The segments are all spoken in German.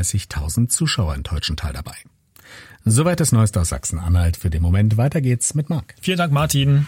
35.000 Zuschauer in Teutschenthal dabei. Soweit das Neueste aus Sachsen-Anhalt für den Moment. Weiter geht's mit Marc. Vielen Dank, Martin.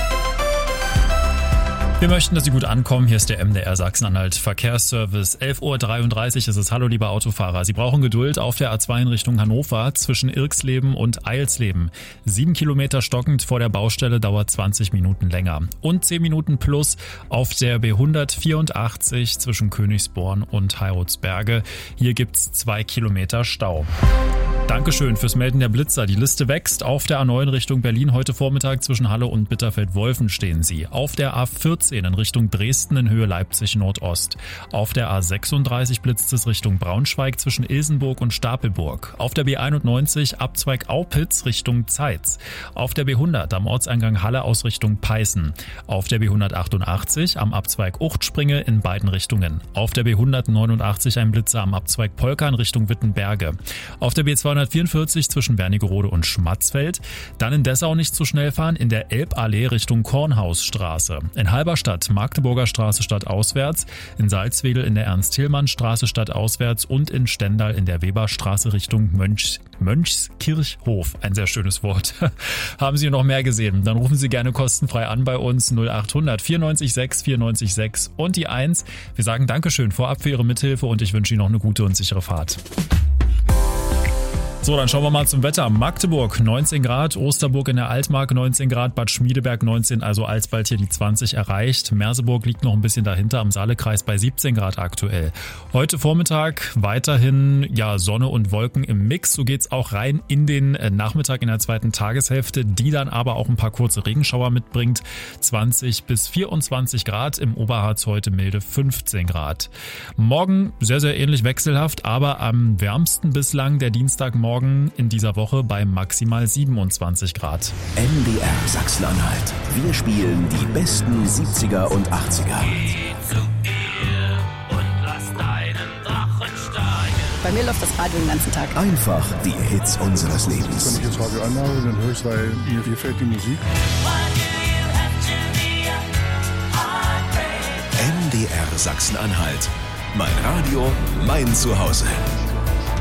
Wir möchten, dass Sie gut ankommen. Hier ist der MDR Sachsen-Anhalt Verkehrsservice. 11.33 Uhr ist es. Hallo, liebe Autofahrer. Sie brauchen Geduld auf der A2 in Richtung Hannover zwischen Irxleben und Eilsleben. 7 Kilometer stockend vor der Baustelle, dauert 20 Minuten länger. Und 10 Minuten plus auf der B184 zwischen Königsborn und Heirutsberge. Hier gibt's 2 Kilometer Stau. Dankeschön fürs Melden der Blitzer. Die Liste wächst. Auf der A9 Richtung Berlin heute Vormittag zwischen Halle und Bitterfeld-Wolfen stehen Sie. Auf der A14 in Richtung Dresden in Höhe Leipzig Nordost. Auf der A36 blitzt es Richtung Braunschweig zwischen Ilsenburg und Stapelburg. Auf der B91 Abzweig Aupitz Richtung Zeitz. Auf der B100 am Ortseingang Halle aus Richtung Peißen. Auf der B188 am Abzweig Uchtspringe in beiden Richtungen. Auf der B189 ein Blitzer am Abzweig Polka in Richtung Wittenberge. Auf der B244 zwischen Wernigerode und Schmatzfeld. Dann in Dessau nicht zu schnell fahren, in der Elballee Richtung Kornhausstraße. In Halberstadt Magdeburger Straße stadtauswärts, in Salzwedel in der Ernst-Thälmann-Straße stadtauswärts und in Stendal in der Weberstraße Richtung Mönchskirchhof. Ein sehr schönes Wort. Haben Sie noch mehr gesehen? Dann rufen Sie gerne kostenfrei an bei uns 0800 94 6 94 6 und die 1. Wir sagen Dankeschön vorab für Ihre Mithilfe und ich wünsche Ihnen noch eine gute und sichere Fahrt. So, dann schauen wir mal zum Wetter. Magdeburg 19 Grad, Osterburg in der Altmark 19 Grad, Bad Schmiedeberg 19, also alsbald hier die 20 erreicht. Merseburg liegt noch ein bisschen dahinter am Saalekreis bei 17 Grad aktuell. Heute Vormittag weiterhin Sonne und Wolken im Mix. So geht's auch rein in den Nachmittag in der zweiten Tageshälfte, die dann aber auch ein paar kurze Regenschauer mitbringt. 20 bis 24 Grad, im Oberharz heute milde 15 Grad. Morgen sehr, sehr ähnlich wechselhaft, aber am wärmsten bislang der Dienstagmorgen in dieser Woche bei maximal 27 Grad. MDR Sachsen-Anhalt. Wir spielen die besten 70er und 80er. Bei mir läuft das Radio den ganzen Tag. Einfach die Hits unseres Lebens. Wenn ich das Radio anmache, dann höre ich es, weil mir gefällt die Musik. MDR Sachsen-Anhalt. Mein Radio, mein Zuhause.